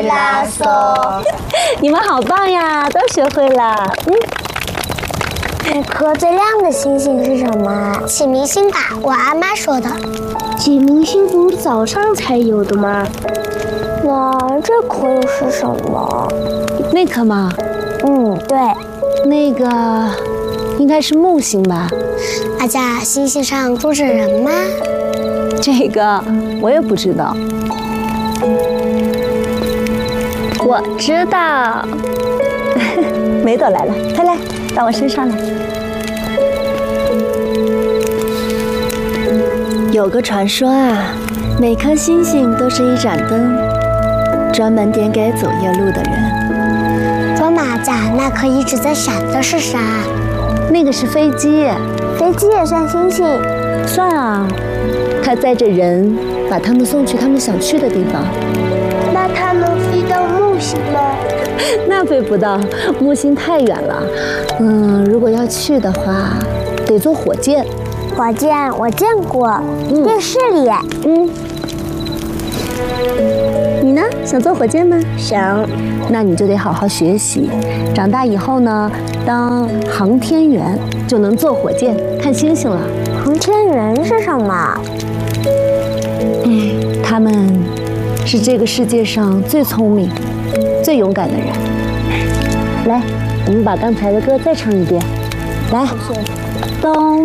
拉嗦。 你们好棒呀，都学会了。 一颗最亮的星星是什么？启明星吧，我阿妈说的。 启明星不是早上才有的吗？ 那这颗又是什么？ 那颗吗？ 对， 那个应该是木星吧。 阿佳，星星上住着人吗？ 这个我也不知道。我知道。梅朵来了，快来到我身上来。 有个传说啊，每颗星星都是一盏灯，专门点给走夜路的人。 装马甲，那颗一直在闪的是啥？ 那个是飞机。 飞机也算星星？ 算啊，它载着人，把他们送去他们想去的地方。 那它能飞到木星吗？ 那飞不到，木星太远了。如果要去的话，得坐火箭。 火箭我见过，电视里。 你呢？想坐火箭吗？ 想。 那你就得好好学习，长大以后呢，当航天员就能坐火箭看星星了。 航天员是什么？ 他们是这个世界上最聪明、最勇敢的人。来，我们把刚才的歌再唱一遍。来，东